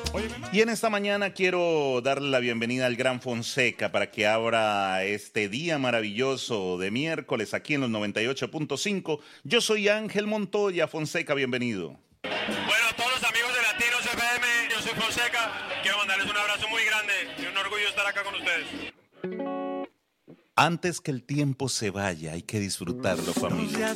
Y en esta mañana quiero darle la bienvenida al Gran Fonseca para que abra este día maravilloso de miércoles aquí en los 98.5. Yo soy Ángel Montoya. Fonseca, bienvenido. Bueno, a todos los amigos de Latinos FM, yo soy Fonseca. Quiero mandarles un abrazo muy grande y un orgullo estar acá con ustedes. Antes que el tiempo se vaya, hay que disfrutarlo, familia.